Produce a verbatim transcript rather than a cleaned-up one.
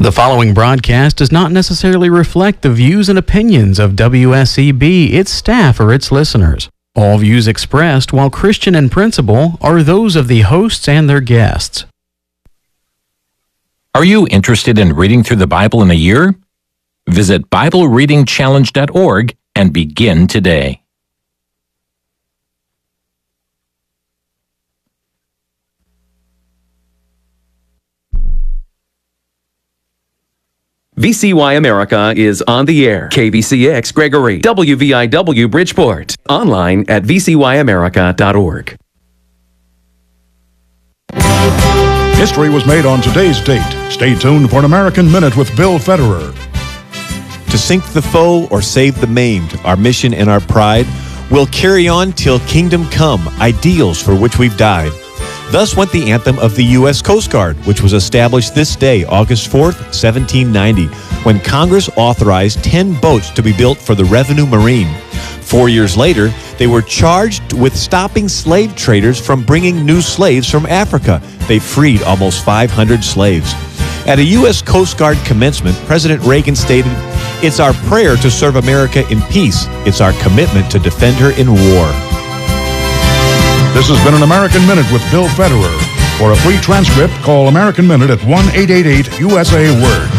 The following broadcast does not necessarily reflect the views and opinions of W S E B, its staff, or its listeners. All views expressed, while Christian in principle, are those of the hosts and their guests. Are you interested in reading through the Bible in a year? Visit Bible Reading Challenge dot org and begin today. V C Y America is on the air. K B C X Gregory, W V I W Bridgeport. Online at V C Y America dot org. History was made on today's date. Stay tuned for an American Minute with Bill Federer. To sink the foe or save the maimed, our mission and our pride will carry on till kingdom come, ideals for which we've died. Thus went the anthem of the U S Coast Guard, which was established this day, August fourth, seventeen ninety, when Congress authorized ten boats to be built for the Revenue Marine. Four years later, they were charged with stopping slave traders from bringing new slaves from Africa. They freed almost five hundred slaves. At a U S Coast Guard commencement, President Reagan stated, "It's our prayer to serve America in peace. It's our commitment to defend her in war." This has been an American Minute with Bill Federer. For a free transcript, call American Minute at one eight eight eight U S A Word.